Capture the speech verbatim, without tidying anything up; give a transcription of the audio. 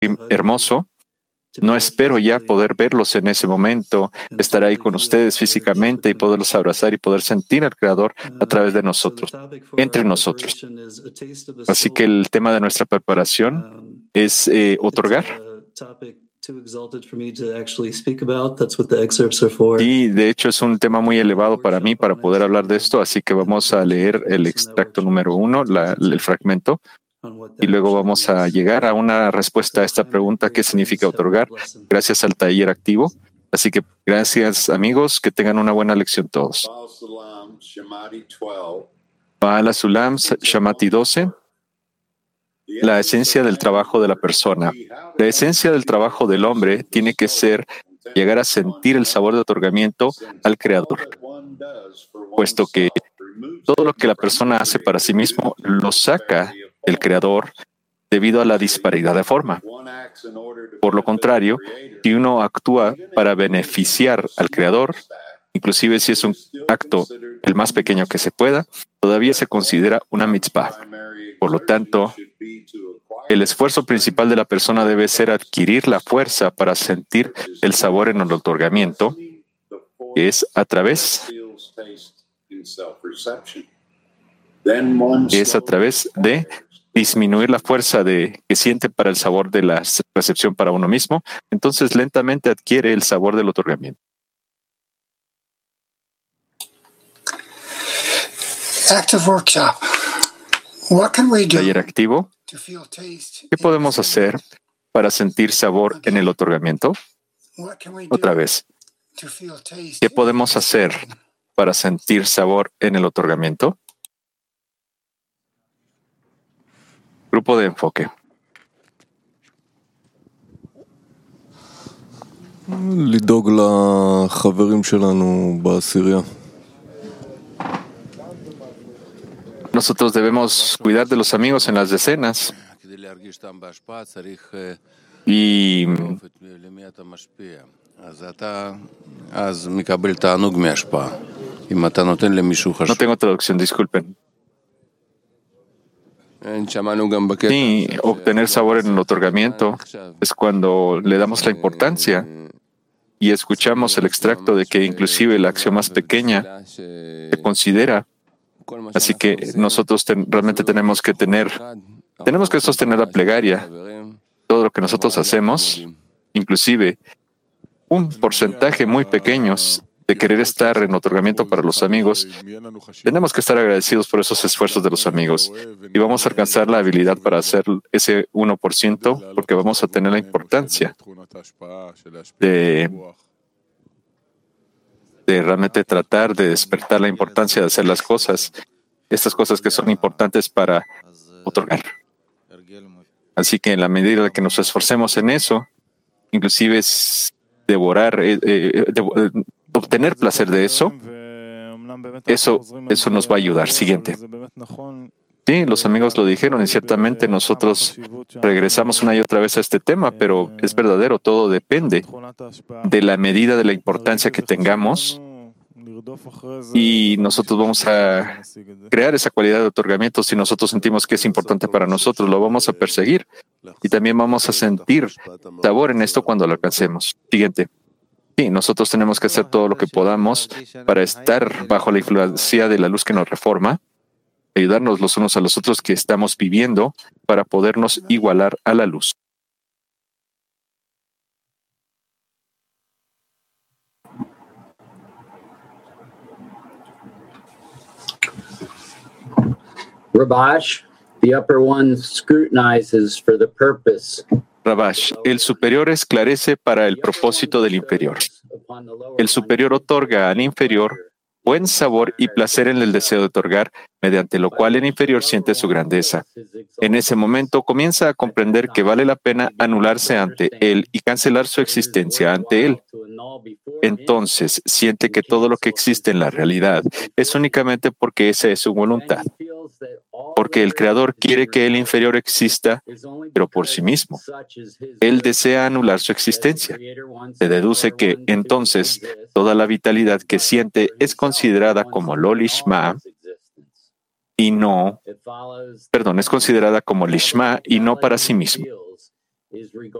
hermoso. No espero ya poder verlos en ese momento, estar ahí con ustedes físicamente y poderlos abrazar y poder sentir al Creador a través de nosotros, entre nosotros. Así que el tema de nuestra preparación es eh, otorgar. Y de hecho es un tema muy elevado para mí para poder hablar de esto, así que vamos a leer el extracto número uno, la, el fragmento. Y luego vamos a llegar a una respuesta a esta pregunta: ¿qué significa otorgar? Gracias al taller activo. Así que gracias, amigos, que tengan una buena lección todos. Ba'al Sulam, Shamati doce. La esencia del trabajo de la persona. La esencia del trabajo del hombre tiene que ser llegar a sentir el sabor de otorgamiento al Creador, puesto que todo lo que la persona hace para sí mismo lo saca del Creador debido a la disparidad de forma. Por lo contrario, si uno actúa para beneficiar al Creador, inclusive si es un acto el más pequeño que se pueda, todavía se considera una mitzvah. Por lo tanto, el esfuerzo principal de la persona debe ser adquirir la fuerza para sentir el sabor en el otorgamiento, que es a través es a través de disminuir la fuerza de, que siente para el sabor de la recepción para uno mismo. Entonces lentamente adquiere el sabor del otorgamiento. Active workshop. What can we do? Taller activo. ¿Qué podemos hacer para sentir sabor en el otorgamiento? Otra vez. ¿Qué podemos hacer para sentir sabor en el otorgamiento? Grupo de enfoque. לדאוג לחברים שלנו בעשירייה. Nosotros debemos cuidar de los amigos en las decenas. Y no tengo traducción, disculpen. Sí, obtener sabor en el otorgamiento es cuando le damos la importancia y escuchamos el extracto de que inclusive la acción más pequeña se considera. Así que nosotros ten, realmente tenemos que tener, tenemos que sostener la plegaria. Todo lo que nosotros hacemos, inclusive un porcentaje muy pequeño de querer estar en otorgamiento para los amigos, tenemos que estar agradecidos por esos esfuerzos de los amigos y vamos a alcanzar la habilidad para hacer ese uno por ciento porque vamos a tener la importancia de, de realmente tratar de despertar la importancia de hacer las cosas, estas cosas que son importantes para otorgar. Así que en la medida que nos esforcemos en eso, inclusive es devorar, eh, eh, de, obtener placer de eso, eso, eso nos va a ayudar. Siguiente. Sí, los amigos lo dijeron y ciertamente nosotros regresamos una y otra vez a este tema, pero es verdadero, todo depende de la medida de la importancia que tengamos y nosotros vamos a crear esa cualidad de otorgamiento. Si nosotros sentimos que es importante para nosotros, lo vamos a perseguir y también vamos a sentir sabor en esto cuando lo alcancemos. Siguiente. Sí, nosotros tenemos que hacer todo lo que podamos para estar bajo la influencia de la luz que nos reforma, ayudarnos los unos a los otros que estamos viviendo para podernos igualar a la luz. Rabash, the upper one scrutinizes for the purpose. Rabash, el superior esclarece para el propósito del inferior. El superior otorga al inferior buen sabor y placer en el deseo de otorgar, mediante lo cual el inferior siente su grandeza. En ese momento comienza a comprender que vale la pena anularse ante él y cancelar su existencia ante él. Entonces siente que todo lo que existe en la realidad es únicamente porque esa es su voluntad. Porque el Creador quiere que el inferior exista, pero por sí mismo. Él desea anular su existencia. Se deduce que, entonces, toda la vitalidad que siente es considerada como lo lishma y no, perdón, es considerada como lishma y no para sí mismo. is regarding